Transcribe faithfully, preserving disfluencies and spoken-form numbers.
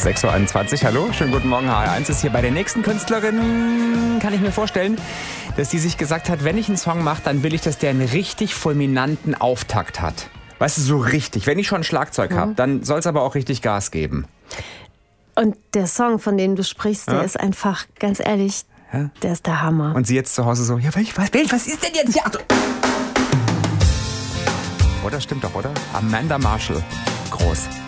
sechs Uhr einundzwanzig, hallo, schönen guten Morgen, H R eins ist hier. Bei der nächsten Künstlerin kann ich mir vorstellen, dass die sich gesagt hat, wenn ich einen Song mache, dann will ich, dass der einen richtig fulminanten Auftakt hat. Weißt du, so richtig. Wenn ich schon ein Schlagzeug mhm. habe, dann soll es aber auch richtig Gas geben. Und der Song, von dem du sprichst, der ja? ist einfach, ganz ehrlich, ja? der ist der Hammer. Und sie jetzt zu Hause so, ja, was, was ist denn jetzt hier? Oder stimmt doch, oder? Amanda Marshall. Groß.